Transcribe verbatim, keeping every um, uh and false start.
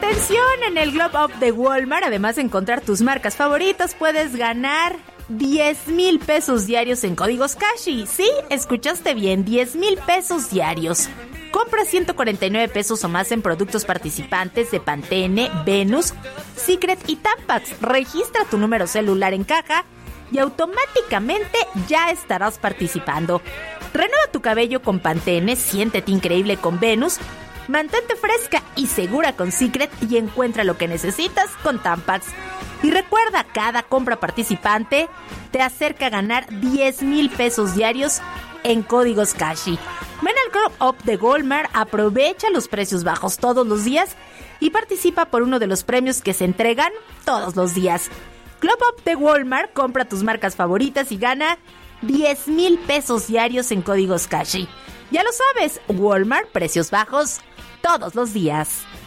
Atención, en el Globe Up de Walmart, además de encontrar tus marcas favoritas, puedes ganar diez mil pesos diarios en códigos Cashi. Sí, escuchaste bien, diez mil pesos diarios. Compra ciento cuarenta y nueve pesos o más en productos participantes de Pantene, Venus, Secret y Tampax. Registra tu número celular en caja y automáticamente ya estarás participando. Renueva tu cabello con Pantene, siéntete increíble con Venus, mantente fresca y segura con Secret y encuentra lo que necesitas con Tampax. Y recuerda, cada compra participante te acerca a ganar diez mil pesos diarios en códigos Cashi. Ven al Globe Up de Walmart, aprovecha los precios bajos todos los días y participa por uno de los premios que se entregan todos los días. Globe Up de Walmart, compra tus marcas favoritas y gana diez mil pesos diarios en códigos Cashi. Ya lo sabes, Walmart, precios bajos todos los días.